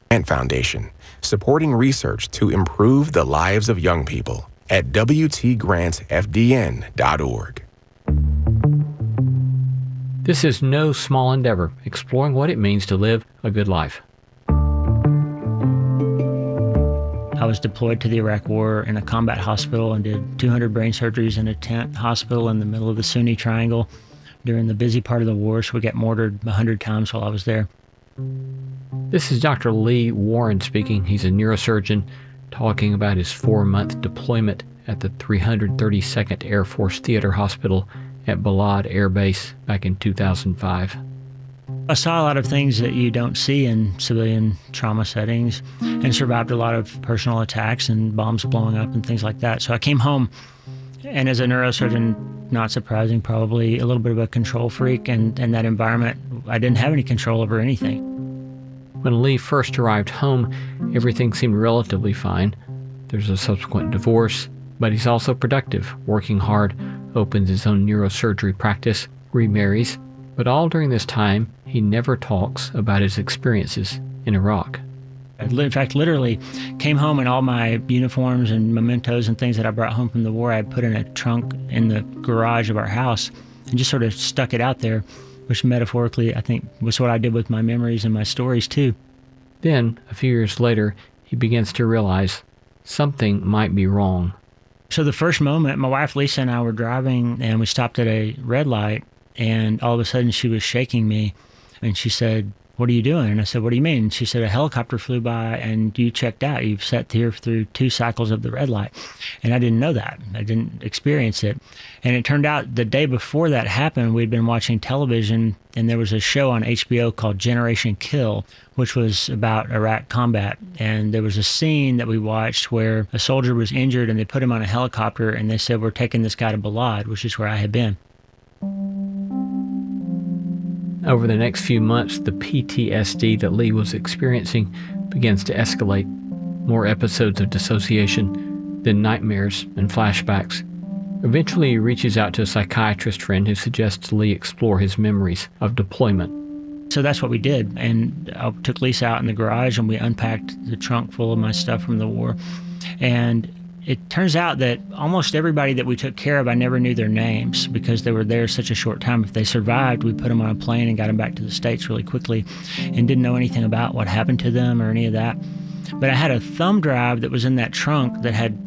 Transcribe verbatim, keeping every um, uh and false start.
Grant Foundation, supporting research to improve the lives of young people at W T grants F D N dot org. This is no small endeavor, exploring what it means to live a good life. I was deployed to the Iraq War in a combat hospital and did two hundred brain surgeries in a tent hospital in the middle of the Sunni Triangle during the busy part of the war, so we got mortared one hundred times while I was there. This is Doctor Lee Warren speaking. He's a neurosurgeon talking about his four-month deployment at the three hundred thirty-second Air Force Theater Hospital at Balad Air Base back in two thousand five. I saw a lot of things that you don't see in civilian trauma settings and survived a lot of personal attacks and bombs blowing up and things like that. So I came home, and as a neurosurgeon, not surprising, probably a little bit of a control freak, and in that environment, I didn't have any control over anything. When Lee first arrived home, everything seemed relatively fine. There's a subsequent divorce, but he's also productive, working hard, opens his own neurosurgery practice, remarries, but all during this time, he never talks about his experiences in Iraq. In fact, literally came home and all my uniforms and mementos and things that I brought home from the war, I put in a trunk in the garage of our house and just sort of stuck it out there, which metaphorically, I think, was what I did with my memories and my stories too. Then, a few years later, he begins to realize something might be wrong. So the first moment, my wife Lisa and I were driving and we stopped at a red light, and all of a sudden she was shaking me and she said, "What are you doing?" And I said, "What do you mean?" And she said, "A helicopter flew by and you checked out. You've sat here through two cycles of the red light." And I didn't know that. I didn't experience it. And it turned out the day before that happened, we'd been watching television and there was a show on H B O called Generation Kill, which was about Iraq combat. And there was a scene that we watched where a soldier was injured and they put him on a helicopter and they said, "We're taking this guy to Balad," which is where I had been. Over the next few months, the P T S D that Lee was experiencing begins to escalate. More episodes of dissociation, then nightmares and flashbacks. Eventually, he reaches out to a psychiatrist friend who suggests Lee explore his memories of deployment. So that's what we did, and I took Lisa out in the garage and we unpacked the trunk full of my stuff from the war. And it turns out that almost everybody that we took care of, I never knew their names because they were there such a short time. If they survived, we put them on a plane and got them back to the States really quickly and didn't know anything about what happened to them or any of that. But I had a thumb drive that was in that trunk that had